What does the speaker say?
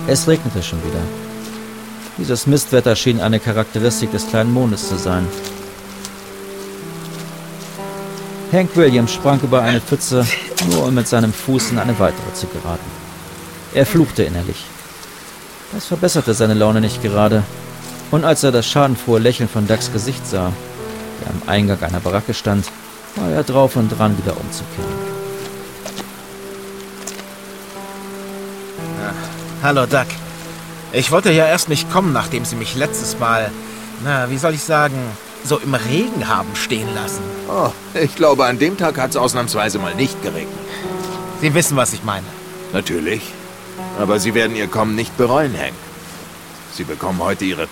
Es regnete schon wieder. Dieses Mistwetter schien eine Charakteristik des kleinen Mondes zu sein. Hank Williams sprang über eine Pfütze, nur um mit seinem Fuß in eine weitere zu geraten. Er fluchte innerlich. Das verbesserte seine Laune nicht gerade. Und als er das schadenfrohe Lächeln von Dougs Gesicht sah, der am Eingang einer Baracke stand, war er drauf und dran, wieder umzukehren. Hallo, Doug. Ich wollte ja erst nicht kommen, nachdem Sie mich letztes Mal, wie soll ich sagen, so im Regen haben stehen lassen. Oh, ich glaube, an dem Tag hat es ausnahmsweise mal nicht geregnet. Sie wissen, was ich meine. Natürlich. Aber Sie werden Ihr Kommen nicht bereuen, Hank. Sie bekommen heute Ihre